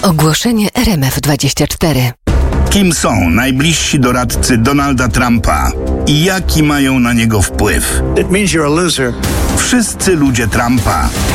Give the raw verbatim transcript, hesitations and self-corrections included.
Ogłoszenie R M F dwadzieścia cztery. Kim są najbliżsi doradcy Donalda Trumpa i jaki mają na niego wpływ? It means you're a loser. Wszyscy ludzie Trumpa